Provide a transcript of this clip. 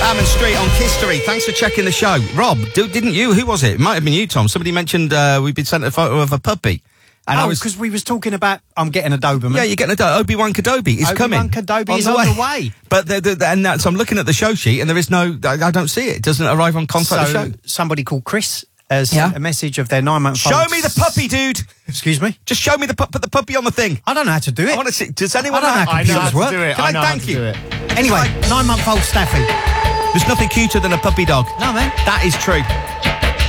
Hammond Street on Kistery. Thanks for checking the show. Rob, didn't you? Who was it? It might have been you, Tom. Somebody mentioned we've been sent a photo of a puppy. And because we was talking about I'm getting a Doberman. Yeah, you're getting a Obi-Wan Kenobi is coming. Obi-Wan Kenobi is on the way. But so I'm looking at the show sheet and there is no. I don't see it. It doesn't arrive on contact the show. Somebody called Chris has sent a message of their 9-month-old. Show me the puppy, dude. Excuse me. Just show me put the puppy on the thing. I don't know how to do it. I want to see. Does anyone know how computers work? Can I thank you? Anyway, 9-month-old Staffy. There's nothing cuter than a puppy dog. No, man. That is true.